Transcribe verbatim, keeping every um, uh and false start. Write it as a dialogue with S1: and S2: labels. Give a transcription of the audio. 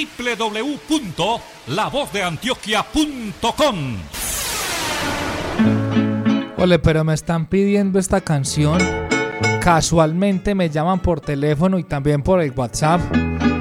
S1: doble u doble u doble u punto la voz de antioquia punto com.
S2: Ole, pero me están pidiendo esta canción. Casualmente me llaman por teléfono y también por el WhatsApp